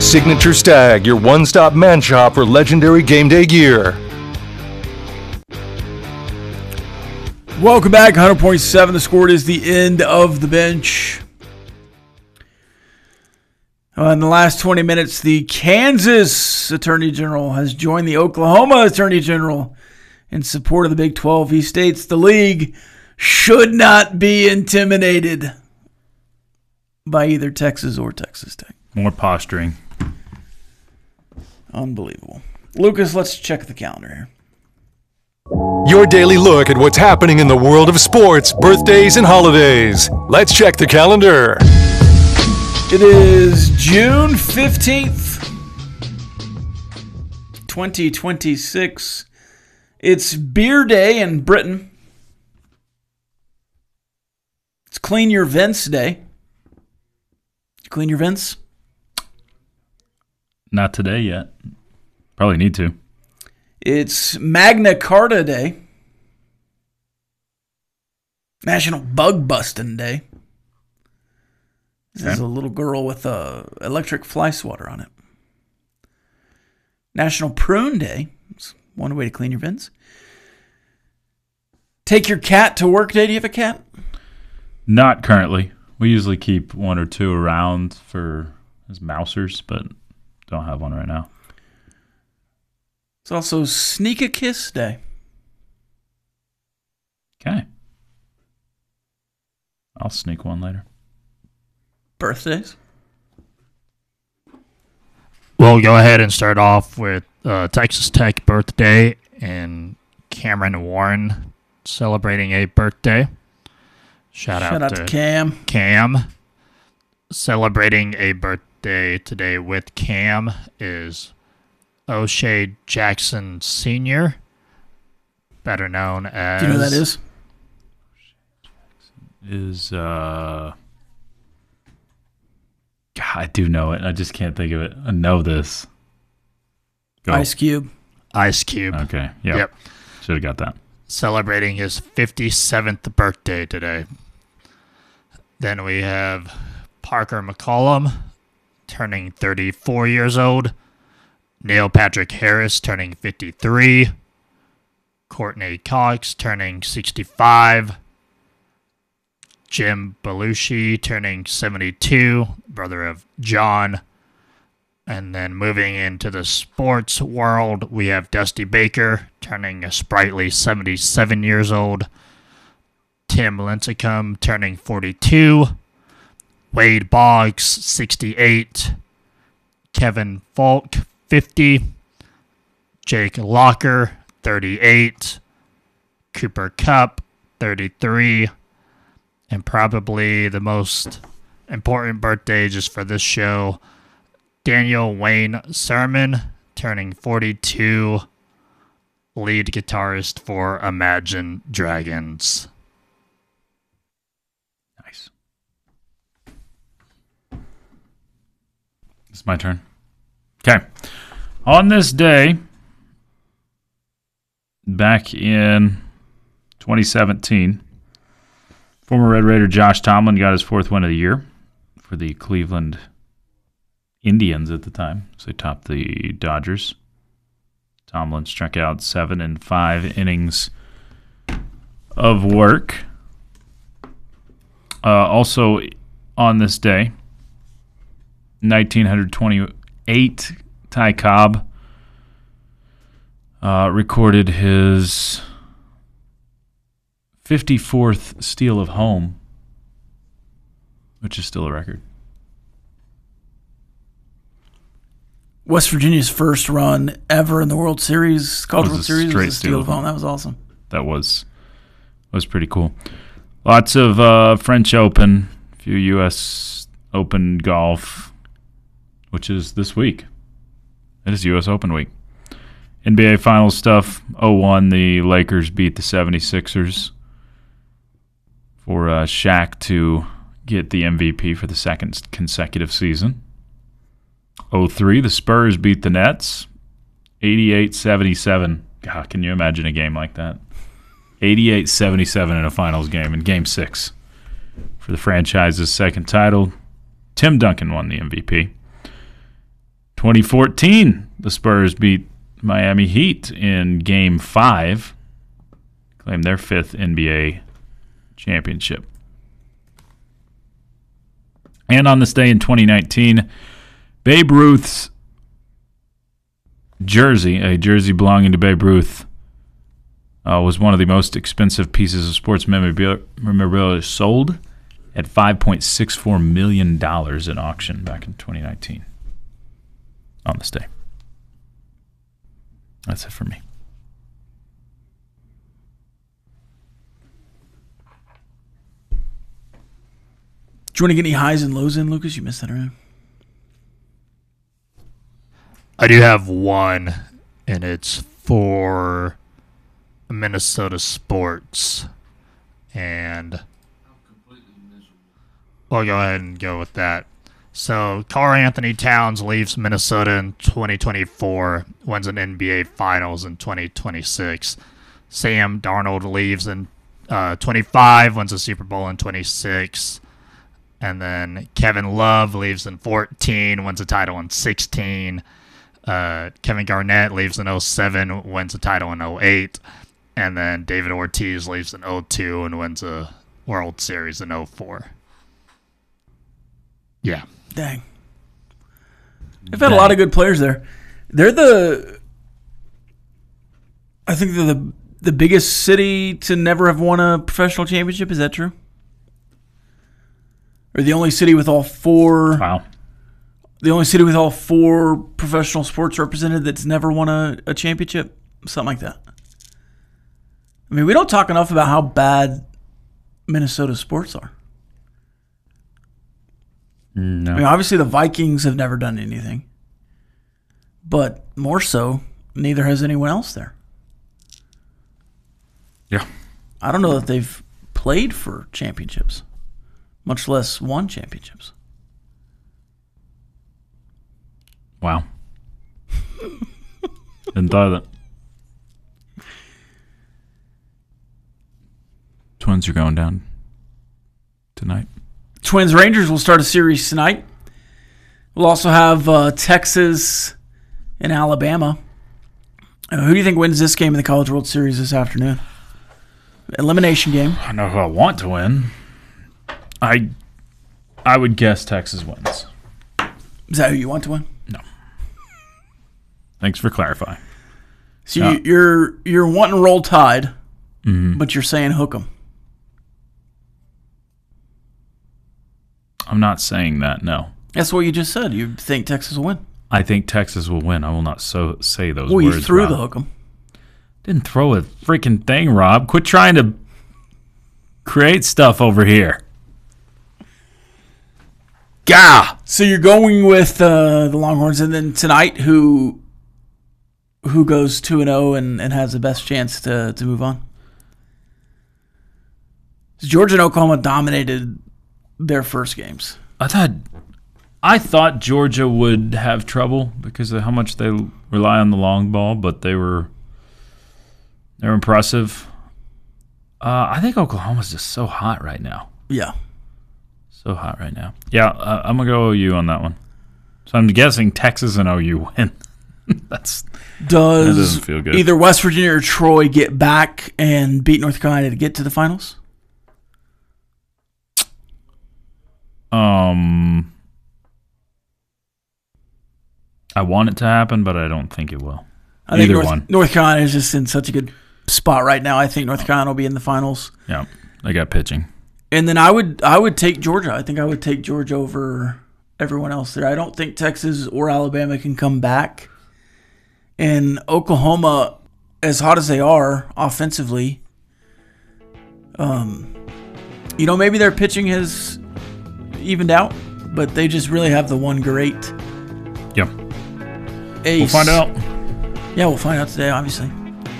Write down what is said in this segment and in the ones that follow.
Signature Stag, your one-stop man shop for legendary game day gear. Welcome back, 100.7. The Score. Is the end of the bench. In the last 20 minutes, the Kansas Attorney General has joined the Oklahoma Attorney General in support of the Big 12. He states the league should not be intimidated by either Texas or Texas Tech. More posturing. Unbelievable. Lucas, let's check the calendar here. Your daily look at what's happening in the world of sports, birthdays, and holidays. Let's check the calendar. It is June 15th, 2026. It's Beer Day in Britain. It's Clean Your Vents Day. Clean your vents? Not today yet. Probably need to. It's Magna Carta Day. National Bug Busting Day. This is a little girl with a electric fly swatter on it. National Prune Day. It's one way to clean your vents. Take your cat to work day. Do you have a cat? Not currently. We usually keep one or two around as mousers, but don't have one right now. It's also Sneak a Kiss Day. Okay. I'll sneak one later. Birthdays? We'll go ahead and start off with Texas Tech birthday and Cameron Warren celebrating a birthday. Shout out to Cam. Cam. Celebrating a birthday today with Cam is O'Shea Jackson Sr., better known as... Do you know who that is? God, I do know it. I just can't think of it. I know this. Go. Ice Cube. Ice Cube. Okay. Yep. Should have got that. Celebrating his 57th birthday today. Then we have Parker McCollum turning 34 years old. Neil Patrick Harris turning 53. Courtney Cox turning 65. Jim Belushi turning 72, brother of John. And then moving into the sports world, we have Dusty Baker turning a sprightly 77 years old. Tim Lincecum turning 42. Wade Boggs, 68. Kevin Falk, 50. Jake Locker, 38. Cooper Kupp, 33. And probably the most important birthday just for this show, Daniel Wayne Sermon, turning 42, lead guitarist for Imagine Dragons. Nice. It's my turn. Okay. On this day, back in 2017, former Red Raider Josh Tomlin got his fourth win of the year for the Cleveland Indians at the time. So they topped the Dodgers. Tomlin struck out 7 in 5 innings of work. Also on this day, 1928, Ty Cobb recorded his 54th steal of home, which is still a record. West Virginia's first run ever in the World Series, College World Series, was a steal of home. That was awesome. That was pretty cool. Lots of French Open, a few U.S. Open golf, which is this week. It is U.S. Open week. NBA Finals stuff. 0-1, the Lakers beat the 76ers for Shaq to get the MVP for the second consecutive season. 0-3, the Spurs beat the Nets 88-77. God, can you imagine a game like that? 88-77 in a finals game in Game 6 for the franchise's second title. Tim Duncan won the MVP. 2014, the Spurs beat Miami Heat in Game 5, claimed their 5th NBA championship. And on this day in 2019, Babe Ruth's jersey, a jersey belonging to Babe Ruth, was one of the most expensive pieces of sports memorabilia sold at $5.64 million at auction back in 2019 on this day. That's it for me. Do you want to get any highs and lows in, Lucas? You missed that around. I do have one, and it's for Minnesota sports. And I'll go ahead and go with that. So, Karl Anthony Towns leaves Minnesota in 2024, wins an NBA Finals in 2026. Sam Darnold leaves in 25, wins a Super Bowl in 26. And then Kevin Love leaves in 14, wins a title in 16. Kevin Garnett leaves in 07, wins a title in 08. And then David Ortiz leaves in 02 and wins a World Series in 04. Yeah. Dang. They've had a lot of good players there. I think they're the biggest city to never have won a professional championship. Is that true? Or the only city with all four? Wow. The only city with all four professional sports represented that's never won a championship? Something like that. I mean, we don't talk enough about how bad Minnesota sports are. No. I mean, obviously the Vikings have never done anything. But more so, neither has anyone else there. Yeah. I don't know that they've played for championships, much less won championships. Wow. Didn't thought of that. Twins are going down tonight. Twins Rangers will start a series tonight. We'll also have Texas and Alabama. Who do you think wins this game in the College World Series this afternoon? Elimination game. I know who I want to win. I would guess Texas wins. Is that who you want to win? No. Thanks for clarifying. So you're wanting Roll Tide, but you're saying hook 'em. I'm not saying that, no. That's what you just said. You think Texas will win. I think Texas will win. I will not say those well, words. You threw Rob. the hook 'em. Didn't throw a freaking thing, Rob. Quit trying to create stuff over here. Gah! So you're going with the Longhorns, and then tonight, who goes 2-0 and has the best chance to move on? Georgia and Oklahoma dominated their first games. I thought Georgia would have trouble because of how much they rely on the long ball, but they're impressive. I think Oklahoma's just so hot right now. Yeah. So hot right now. Yeah, I'm going to go OU on that one. So I'm guessing Texas and OU win. That doesn't feel good. Either West Virginia or Troy get back and beat North Carolina to get to the finals? I want it to happen, but I don't think it will. I think North Carolina is just in such a good spot right now. I think North Carolina will be in the finals. Yeah, they got pitching. And then I would take Georgia. I think I would take Georgia over everyone else there. I don't think Texas or Alabama can come back. And Oklahoma, as hot as they are offensively, maybe their pitching has evened out, but they just really have the one great ace. We'll find out. Yeah, we'll find out today, obviously.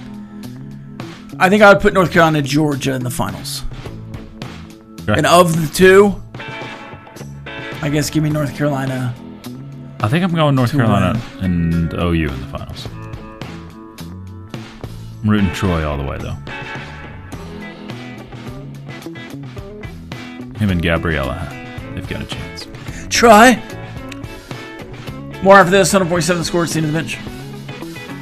I think I would put North Carolina and Georgia in the finals. Okay. And of the two, I guess give me North Carolina. I think I'm going North Carolina and OU in the finals. I'm rooting Troy all the way, though. Him and Gabriella, they've got a chance. Try. More after this, 100.7 Score, Scene of the Bench.